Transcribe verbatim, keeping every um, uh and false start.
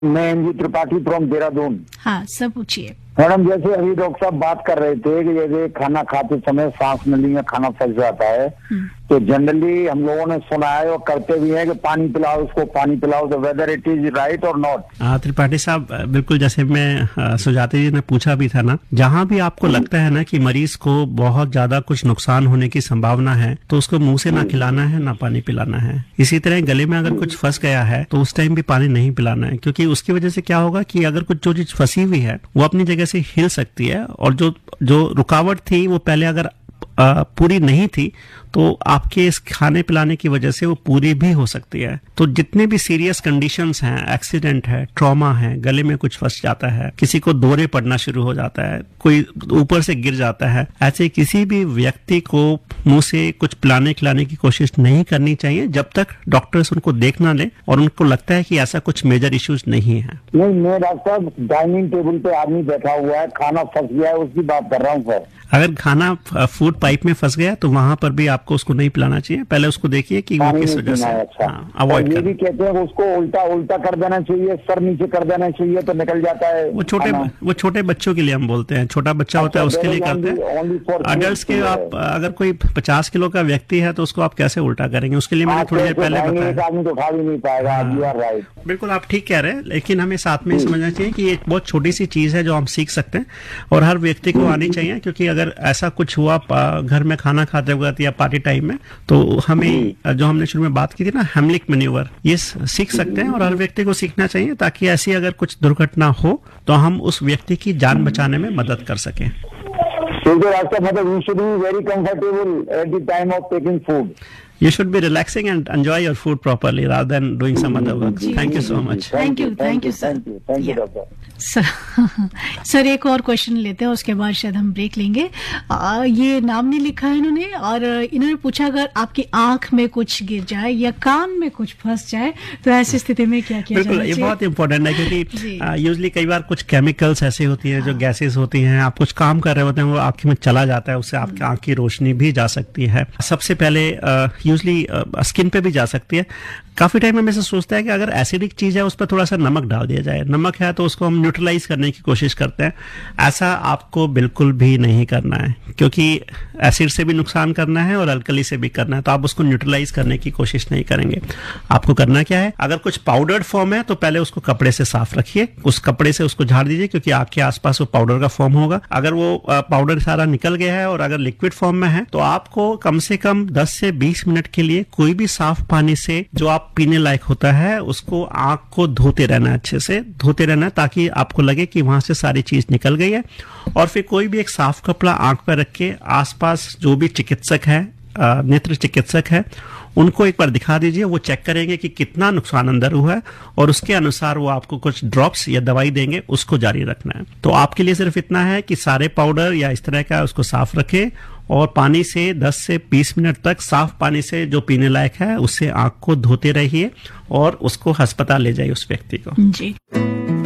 मैं NG Tripathi from Dehradun. हाँ, सब पूछिए। मैडम, जैसे अभी डॉक्टर साहब बात कर रहे थे कि जैसे खाना खाते समय सांस नली में खाना फंस जाता है, तो जनरली हम लोगों ने सुना है और करते भी हैं कि पानी पिलाओ, उसको पानी पिलाओ। तो वेदर इट इज राइट और नॉट? त्रिपाठी साहब, बिल्कुल जैसे मैं सुजाता जी ने पूछा भी था ना, जहाँ भी आपको लगता है ना कि मरीज को बहुत ज्यादा कुछ नुकसान होने की संभावना है, तो उसको मुंह से ना खिलाना है ना पानी पिलाना है। इसी तरह गले में अगर कुछ फंस गया है तो उस टाइम भी पानी नहीं पिलाना है, क्योंकि उसकी वजह से क्या होगा कि अगर कुछ जो चीज फंसी हुई है वो अपनी जगह से हिल सकती है, और जो जो रुकावट थी वो पहले अगर आ, पूरी नहीं थी तो आपके इस खाने पिलाने की वजह से वो पूरी भी हो सकती है। तो जितने भी सीरियस कंडीशंस हैं, एक्सीडेंट है, ट्रॉमा है, गले में कुछ फंस जाता है, किसी को दौरे पड़ना शुरू हो जाता है, कोई ऊपर से गिर जाता है, ऐसे किसी भी व्यक्ति को मुंह से कुछ पिलाने खिलाने की कोशिश नहीं करनी चाहिए जब तक डॉक्टर्स उनको देख ना ले और उनको लगता है कि ऐसा कुछ मेजर इश्यूज नहीं है। नहीं, मैं डॉक्टर साहब डाइनिंग टेबल पे आदमी बैठा हुआ है, खाना फंस गया है, उसकी बात कर रहा हूँ सर। अगर खाना फूड पाइप में फंस गया तो वहां पर भी आपको उसको नहीं पिलाना चाहिए। पहले उसको देखिए कि वो किस वजह से। अच्छा, अवॉइड ये भी कहते हैं उसको उल्टा उल्टा कर देना चाहिए, सर नीचे कर देना चाहिए तो निकल जाता है। वो छोटे वो छोटे बच्चों के लिए हम बोलते हैं, छोटा बच्चा होता है उसके लिए करते हैं। अडल्ट के आप अगर कोई पचास किलो का व्यक्ति है तो उसको आप कैसे उल्टा करेंगे, उसके लिए मैंने थोड़ी देर पहले बताया। आदमी तो उठा भी नहीं पाएगा। राइट, बिल्कुल आप ठीक कह रहे हैं, लेकिन हमें साथ में समझना चाहिए कि एक बहुत छोटी सी चीज है जो हम सीख सकते हैं और हर व्यक्ति को आनी चाहिए, क्योंकि अगर ऐसा कुछ हुआ घर में खाना खाते वक्त या पार्टी टाइम में, तो हमें जो हमने शुरू में बात की थी ना, हेमलिक मैन्यूवर, ये सीख सकते हैं और हर व्यक्ति को सीखना चाहिए, ताकि ऐसी अगर कुछ दुर्घटना हो तो हम उस व्यक्ति की जान बचाने में मदद कर सकें। मतलब you should be very comfortable at the time of taking food. You should be relaxing and enjoy your food properly rather than doing some other work. Thank you so much. Thank you, thank you, sir. Thank you, doctor. Sir sir एक और question लेते हैं, उसके बाद शायद हम break लेंगे। आ, ये नाम नहीं लिखा है इन्होंने, और इन्होंने पूछा अगर आपकी आंख में कुछ गिर जाए या कान में कुछ फंस जाए तो ऐसी स्थिति में क्या किया बिल्कुल, ये बहुत इंपॉर्टेंट है, क्योंकि यूजली कई बार कुछ केमिकल्स ऐसी होती हैं, जो गैसेस होती हैं, आप कुछ काम कर रहे होते हैं, वो आंख में चला जाता है, उससे आपकी आंख की रोशनी भी जा सकती है। सबसे पहले यूजली स्किन पे भी जा सकती है। काफी टाइम में ऐसा सोचता है कि अगर एसिडिक चीज है उस पर थोड़ा सा नमक डाल दिया जाए, नमक है तो उसको हम न्यूट्रलाइज करने की कोशिश करते हैं। ऐसा आपको बिल्कुल भी नहीं करना है, क्योंकि एसिड से भी नुकसान करना है और अल्कली से भी करना है, तो आप उसको न्यूट्रलाइज करने की कोशिश नहीं करेंगे। आपको करना क्या है, अगर कुछ पाउडर्ड फॉर्म है तो पहले उसको कपड़े से साफ रखिए, उस कपड़े से उसको झाड़ दीजिए, क्योंकि आंख के आसपास वो पाउडर का फॉर्म होगा। अगर वो पाउडर सारा निकल गया है और अगर लिक्विड फॉर्म में है तो आपको कम से कम दस से बीस मिनट के लिए कोई भी साफ पानी से, जो आप पीने लायक होता है, उसको आंख को धोते रहना, अच्छे से धोते रहना, ताकि आपको लगे कि वहां से सारी चीज निकल गई है। और फिर कोई भी एक साफ कपड़ा आंख पर रख के आसपास जो भी चिकित्सक है, नेत्र चिकित्सक है, उनको एक बार दिखा दीजिए। वो चेक करेंगे कि कितना नुकसान अंदर हुआ है और उसके अनुसार वो आपको कुछ ड्रॉप्स या दवाई देंगे, उसको जारी रखना है। तो आपके लिए सिर्फ इतना है कि सारे पाउडर या इस तरह का उसको साफ रखें और पानी से दस से बीस मिनट तक, साफ पानी से जो पीने लायक है, उससे आंख को धोते रहिए और उसको अस्पताल ले जाइए उस व्यक्ति को। जी।